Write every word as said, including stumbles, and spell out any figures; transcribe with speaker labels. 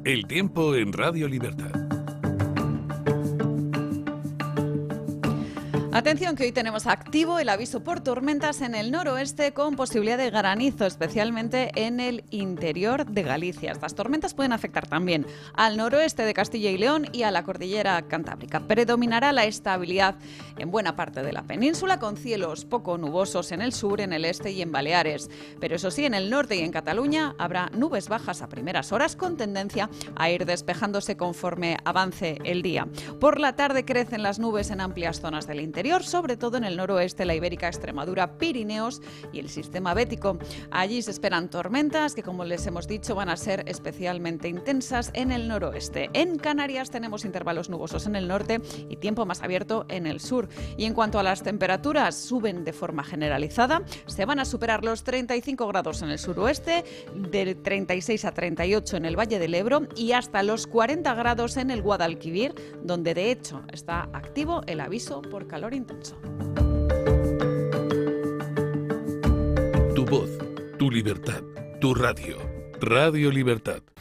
Speaker 1: El tiempo en Radio Libertad.
Speaker 2: Atención, que hoy tenemos activo el aviso por tormentas en el noroeste con posibilidad de granizo, especialmente en el interior de Galicia. Estas tormentas pueden afectar también al noroeste de Castilla y León y a la cordillera cantábrica. Predominará la estabilidad en buena parte de la península, con cielos poco nubosos en el sur, en el este y en Baleares. Pero eso sí, en el norte y en Cataluña habrá nubes bajas a primeras horas con tendencia a ir despejándose conforme avance el día. Por la tarde crecen las nubes en amplias zonas del interior, sobre todo en el noroeste, la Ibérica, Extremadura, Pirineos y el sistema bético. Allí se esperan tormentas que, como les hemos dicho, van a ser especialmente intensas en el noroeste. En Canarias tenemos intervalos nubosos en el norte y tiempo más abierto en el sur. Y en cuanto a las temperaturas, suben de forma generalizada. Se van a superar los treinta y cinco grados en el suroeste, de treinta y seis a treinta y ocho en el Valle del Ebro y hasta los cuarenta grados en el Guadalquivir, donde de hecho está activo el aviso por calor intenso.
Speaker 1: Tu voz, tu libertad, tu radio. Radio Libertad.